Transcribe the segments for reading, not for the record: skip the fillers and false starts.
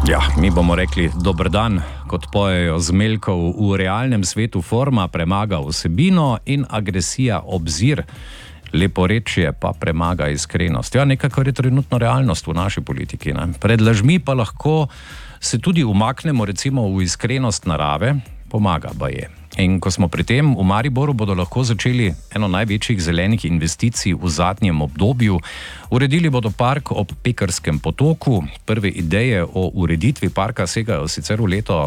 Ja, mi bomo rekli dober dan, kot pojejo Zmeljkov, v realnem svetu forma premaga vsebino in agresija obzir. Leporečje pa premaga iskrenost. Ja, nekaj, kar je trenutno realnost v naši politiki. Ne? Pred lažmi pa lahko se tudi umaknemo recimo v iskrenost narave, pomaga baje. In ko smo pri tem, v Mariboru bodo lahko začeli eno največjih zelenih investicij v zadnjem obdobju. Uredili bodo park ob Pekarskem potoku. Prve ideje o ureditvi parka segajo sicer v leto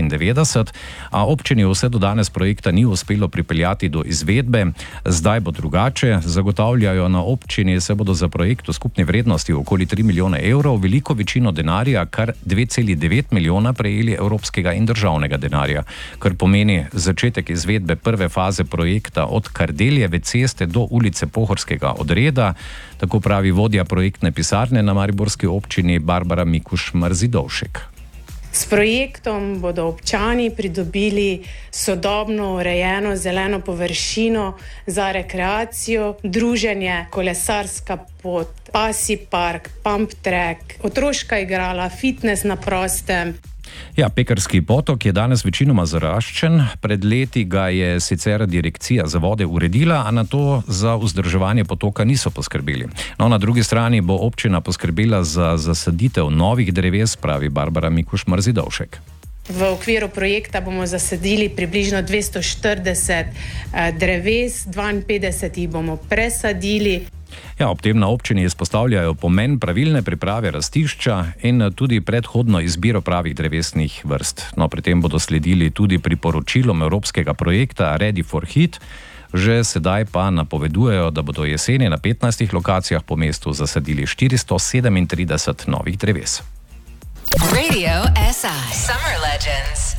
1999, a občini vse do danes projekta ni uspelo pripeljati do izvedbe. Zdaj bo drugače. Zagotavljajo na občini, se bodo za projekt v skupni vrednosti okoli 3 milijone evrov, veliko večino denarja, kar 2,9 milijona prejeli evropskega in državnega denarja, kar pomeni začetek izvedbe prve faze projekta od Kardeljeve ceste do ulice Pohorskega odreda, tako pravi vodja projektne pisarne na mariborski občini Barbara Mikuš-Marzidovšek. S projektom bodo občani pridobili sodobno urejeno zeleno površino za rekreacijo, druženje, kolesarska pot, pasji park, pump track, otroška igrala, fitness na prostem. Ja, Pekarski potok je danes večinoma zaraščen. Pred leti ga je sicer direkcija za vode uredila, a na to za vzdrževanje potoka niso poskrbeli. No, na drugi strani bo občina poskrbela za zasaditev novih dreves, pravi Barbara Mikuš-Marzidovšek. V okviru projekta bomo zasadili približno 240 dreves, 52 jih bomo presadili. Ja, ob tem na občini izpostavljajo pomen pravilne priprave rastišča in tudi predhodno izbiro pravih drevesnih vrst. No, pri tem bodo sledili tudi priporočilom evropskega projekta Ready for Heat. Že sedaj pa napovedujejo, da bodo jeseni na 15 lokacijah po mestu zasadili 437 novih dreves. Radio SI Summer Legends.